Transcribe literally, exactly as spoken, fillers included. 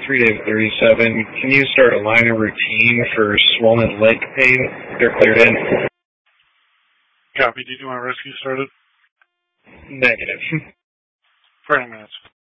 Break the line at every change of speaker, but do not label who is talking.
three Dave thirty-seven. Can you start a line of routine for swollen leg pain? They're cleared in.
Copy. Did you want rescue started?
Negative.
thirty minutes.